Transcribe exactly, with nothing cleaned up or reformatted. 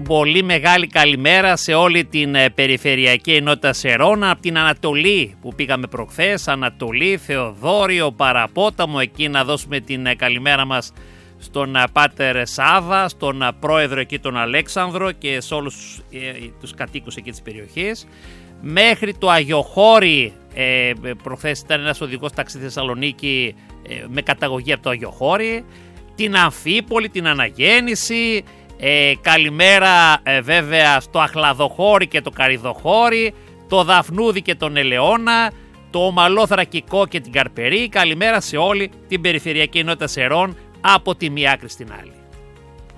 πολύ μεγάλη καλημέρα σε όλη την περιφερειακή ενότητα Σερών, από την Ανατολή που πήγαμε προχθές, Ανατολή, Θεοδόριο, Παραπόταμο, εκεί να δώσουμε την καλημέρα μας στον Πάτερ Σάβα, στον πρόεδρο εκεί τον Αλέξανδρο και σε όλους τους, τους κατοίκους εκεί της περιοχής, μέχρι το Αγιοχώρι. Ε, προχθές ήταν ένας οδηγός ταξί Θεσσαλονίκη ε, με καταγωγή από το Αγιοχώρι, την Αμφίπολη, την Αναγέννηση. Ε, καλημέρα ε, βέβαια στο Αχλαδοχώρι και το Καριδοχώρι, το Δαφνούδι και τον Ελαιώνα, το Ομαλόθρακικό και την Καρπερή. Καλημέρα σε όλη την περιφερειακή ενότητα Σερών από τη μία άκρη στην άλλη.